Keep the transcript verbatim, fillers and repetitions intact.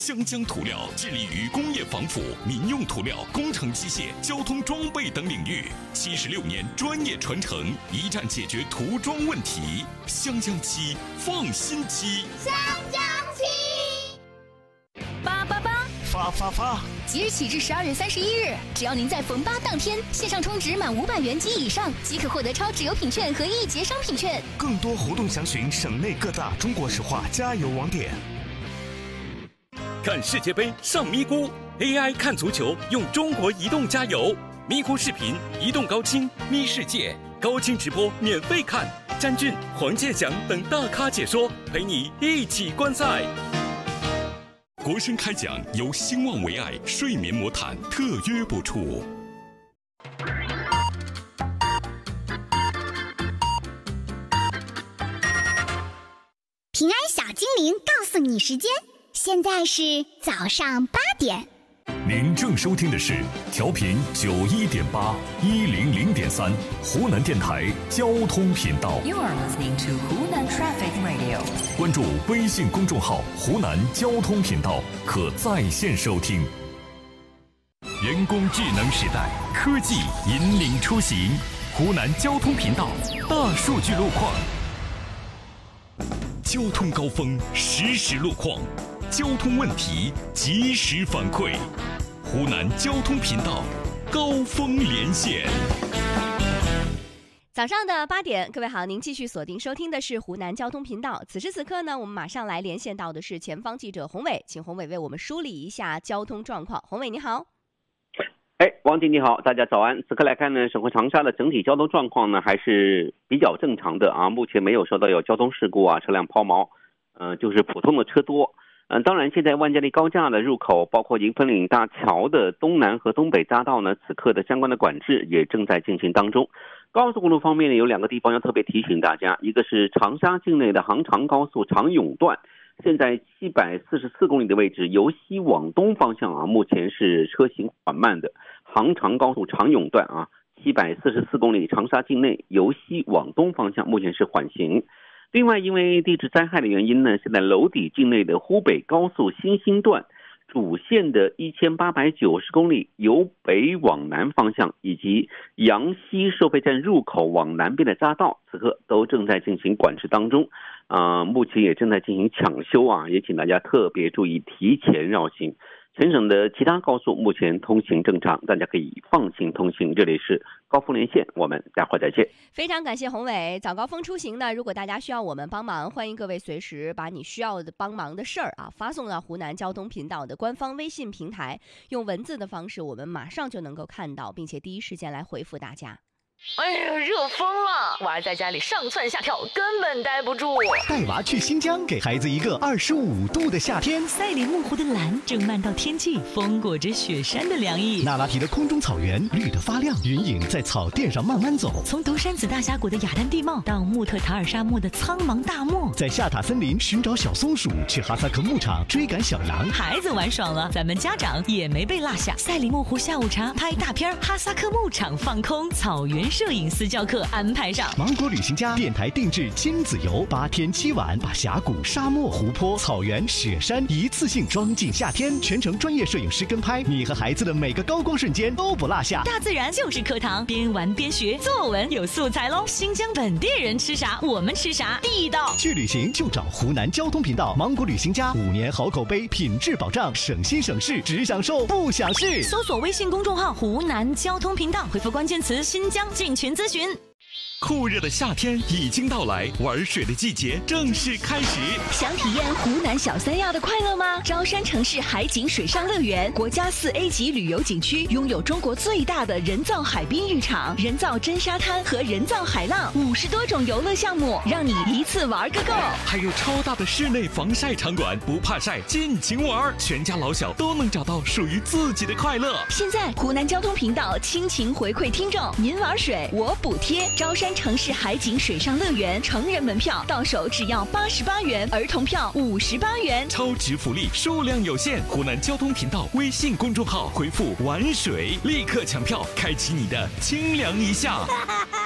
湘江涂料致力于工业防腐、民用涂料、工程机械、交通装备等领域，七十六年专业传承，一站解决涂装问题。湘江漆，放心漆。 湘江漆。 八八八， 发发发！ 即日起至十二月三十一日，只要您在逢八当天线上充值满五百元及以上，即可获得超值优品券和一节商品券。 更多活动详询省内各大中国石化加油网点。 看世界杯上咪咕 ，A I 看足球用中国移动加油，咪咕视频、移动高清、咪世界高清直播免费看，詹俊、黄健翔等大咖解说，陪你一起观赛。国声开讲由兴旺维爱睡眠魔毯特约播出。 平安小精灵告诉你时间。现在是早上八点。 您正收听的是调频九一点八一零零点三湖南电台交通频道。 You are listening to 湖南 Traffic Radio。 关注微信公众号湖南交通频道，可在线收听。人工智能时代，科技引领出行。湖南交通频道大数据路况。 交通高峰实时路况。交通问题及时反馈，湖南交通频道高峰连线。 早上的八点，各位好，您继续锁定收听的是湖南交通频道。此时此刻呢，我们马上来连线到的是前方记者洪伟，请洪伟为我们梳理一下交通状况。洪伟你好。 哎，王姐你好，大家早安。此刻来看呢，省会长沙的整体交通状况呢还是比较正常的啊，目前没有受到有交通事故啊，车辆抛锚，呃，就是普通的车多。嗯，当然，现在万家利高架的入口，包括迎风岭大桥的东南和东北匝道呢，此刻的相关的管制也正在进行当中。高速公路方面呢，有两个地方要特别提醒大家，一个是长沙境内的杭长高速长甬段，现在七百四十四公里的位置，由西往东方向啊，目前是车行缓慢的。杭长高速长甬段啊，七百四十四公里，长沙境内由西往东方向目前是缓行。另外，因为地质灾害的原因呢，现在娄底境内的湖北高速新兴段主线的一千八百九十公里由北往南方向，以及阳西收费站入口往南边的匝道，此刻都正在进行管制当中，呃，目前也正在进行抢修啊，也请大家特别注意提前绕行。全省的其他高速目前通行正常，大家可以放心通行。这里是高峰连线，我们待会儿再见。 非常感谢洪伟。早高峰出行呢，如果大家需要我们帮忙，欢迎各位随时把你需要的帮忙的事儿啊发送到湖南交通频道的官方微信平台，用文字的方式，我们马上就能够看到，并且第一时间来回复大家。 哎呀，热疯了！娃儿在家里上蹿下跳，根本待不住。 带娃去新疆，给孩子一个二十五度的夏天。 赛里木湖的蓝正漫到天际，风裹着雪山的凉意。 那拉提的空中草原绿得发亮，云影在草甸上慢慢走。 从独山子大峡谷的雅丹地貌到穆特塔尔沙漠的苍茫大漠， 在夏塔森林寻找小松鼠，去哈萨克牧场追赶小狼。 孩子玩爽了，咱们家长也没被落下。赛里木湖下午茶拍大片，哈萨克牧场放空，草原摄影私教课安排上。 芒果旅行家电台定制亲子游，八天七晚把峡谷、沙漠、湖泊、草原、雪山一次性装进夏天，全程专业摄影师跟拍，你和孩子的每个高光瞬间都不落下。 大自然就是课堂，边玩边学，作文有素材喽。新疆本地人吃啥，我们吃啥，地道。 去旅行就找湖南交通频道，芒果旅行家五年好口碑，品质保障，省心省事，只享受不享事。 搜索微信公众号湖南交通频道，回复关键词新疆进群咨询。 酷热的夏天已经到来，玩水的季节正式开始。 想体验湖南小三亚的快乐吗？舟山城市海景水上乐园，国家四 A 级旅游景区，拥有中国最大的人造海滨浴场、人造真沙滩和人造海浪，五十多种游乐项目，让你一次玩个够。 还有超大的室内防晒场馆，不怕晒，尽情玩，全家老小都能找到属于自己的快乐。 现在湖南交通频道倾情回馈听众，您玩水我补贴。舟山城市海景水上乐园成人门票到手只要八十八元，儿童票五十八元， 超值福利，数量有限。湖南交通频道微信公众号回复玩水，立刻抢票，开启你的清凉一夏。